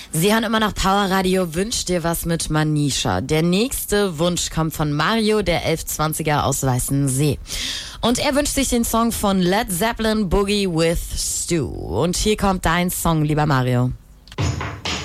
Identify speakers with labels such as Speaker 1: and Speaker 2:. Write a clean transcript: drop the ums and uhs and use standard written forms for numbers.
Speaker 1: Sie hören immer noch Power Radio. Wünsch dir was mit Manisha. Der nächste Wunsch kommt von Mario, der 1120er aus Weißensee. Und er wünscht sich den Song von Led Zeppelin, Boogie with Stu. Und hier kommt dein Song, lieber Mario.